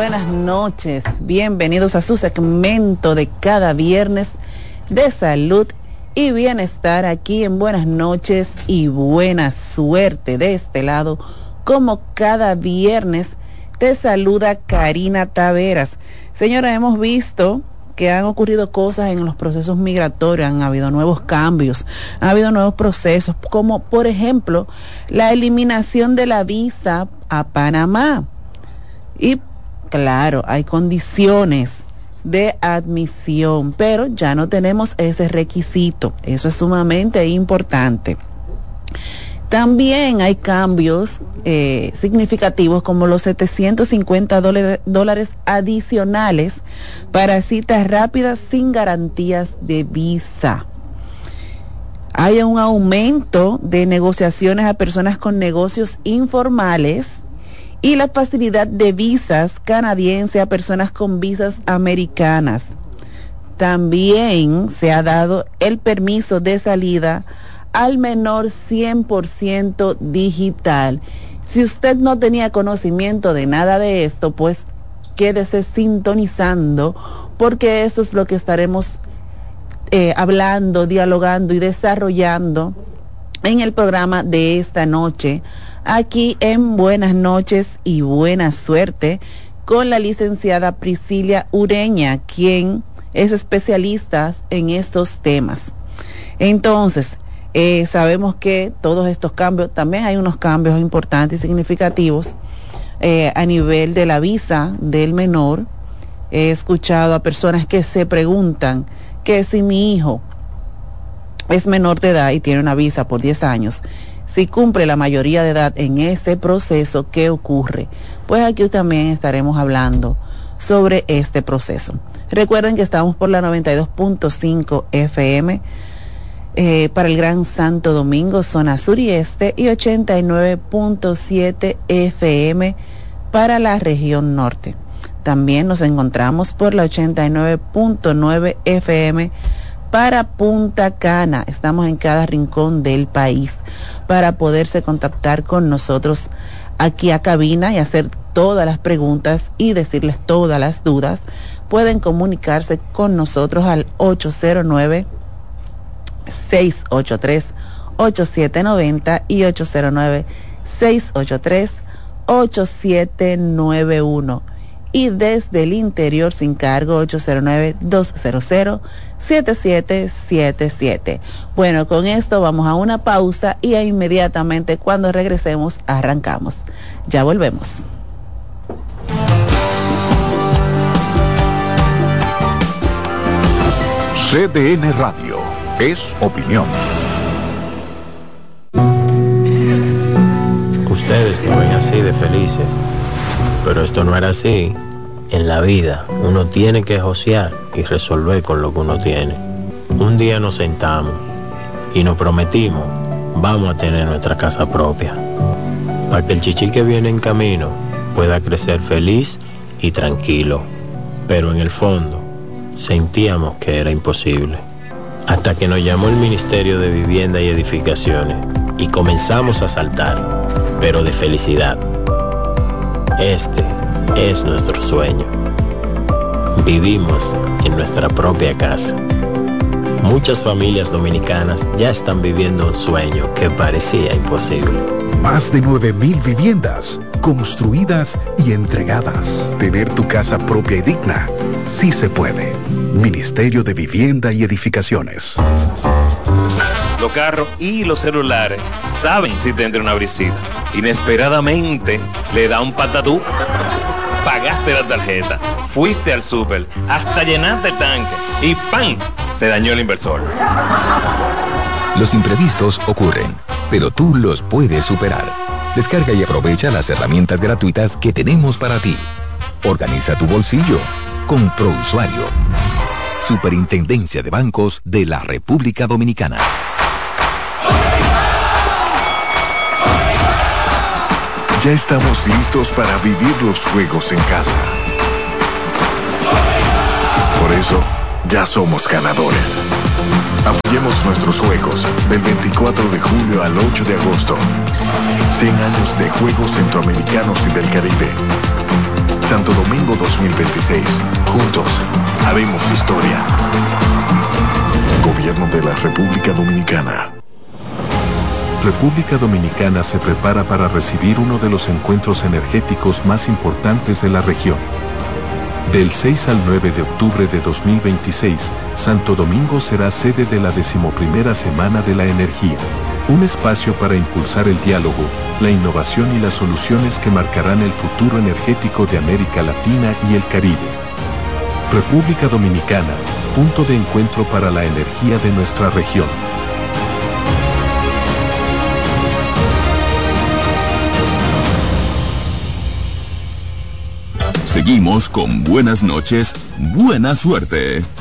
buenas noches. Bienvenidos a su segmento de cada viernes de salud y bienestar aquí en Buenas Noches y Buena Suerte. De este lado, como cada viernes, te saluda Karina Taveras. Señora, hemos visto que han ocurrido cosas en los procesos migratorios, han habido nuevos cambios, han habido nuevos procesos, como por ejemplo la eliminación de la visa a Panamá. Y claro, hay condiciones de admisión, pero ya no tenemos ese requisito. Eso es sumamente importante. También hay cambios significativos como los $750 adicionales para citas rápidas sin garantías de visa. Hay un aumento de negociaciones a personas con negocios informales y la facilidad de visas canadienses a personas con visas americanas. También se ha dado el permiso de salida al menor 100% digital. Si usted no tenía conocimiento de nada de esto, pues quédese sintonizando, porque eso es lo que estaremos hablando, dialogando y desarrollando en el programa de esta noche, aquí en Buenas Noches y Buena Suerte, con la licenciada Priscilia Ureña, quien es especialista en estos temas. Entonces, sabemos que todos estos cambios, también hay unos cambios importantes y significativos a nivel de la visa del menor. He escuchado a personas que se preguntan que si mi hijo es menor de edad y tiene una visa por 10 años, si cumple la mayoría de edad en ese proceso, ¿qué ocurre? Pues aquí también estaremos hablando sobre este proceso. Recuerden que estamos por la 92.5 FM, para el Gran Santo Domingo, zona sur y este, y 89.7 FM para la región norte. También nos encontramos por la 89.9 FM para Punta Cana. Estamos en cada rincón del país para poderse contactar con nosotros aquí a cabina y hacer todas las preguntas y decirles todas las dudas. Pueden comunicarse con nosotros al 809-683-8790 y 809-683-8791. Y desde el interior sin cargo, 809-200-7777. Bueno, con esto vamos a una pausa y inmediatamente cuando regresemos arrancamos. Ya volvemos. CDN Radio es opinión. Ustedes lo ven así de felices, pero esto no era así. En la vida uno tiene que josear y resolver con lo que uno tiene. Un día nos sentamos y nos prometimos, vamos a tener nuestra casa propia, para que el chichi que viene en camino pueda crecer feliz y tranquilo. Pero en el fondo sentíamos que era imposible, hasta que nos llamó el Ministerio de Vivienda y Edificaciones y comenzamos a saltar, pero de felicidad. Este es nuestro sueño. Vivimos en nuestra propia casa. Muchas familias dominicanas ya están viviendo un sueño que parecía imposible. Más de 9,000 viviendas construidas y entregadas. Tener tu casa propia y digna, sí se puede. Ministerio de Vivienda y Edificaciones. Los carros y los celulares saben si te entra una brisita. Inesperadamente le da un patatú. Pagaste la tarjeta, fuiste al súper, hasta llenaste el tanque y ¡pam! Se dañó el inversor. Los imprevistos ocurren, pero tú los puedes superar. Descarga y aprovecha las herramientas gratuitas que tenemos para ti. Organiza tu bolsillo con ProUsuario. Superintendencia de Bancos de la República Dominicana. Ya estamos listos para vivir los juegos en casa. Por eso, ya somos ganadores. Apoyemos nuestros juegos del 24 de julio al 8 de agosto. 100 años de Juegos Centroamericanos y del Caribe. Santo Domingo 2026. Juntos, haremos historia. Gobierno de la República Dominicana. República Dominicana se prepara para recibir uno de los encuentros energéticos más importantes de la región. Del 6 al 9 de octubre de 2026, Santo Domingo será sede de la 11ª Semana de la Energía. Un espacio para impulsar el diálogo, la innovación y las soluciones que marcarán el futuro energético de América Latina y el Caribe. República Dominicana, punto de encuentro para la energía de nuestra región. Seguimos con buenas noches, buena suerte.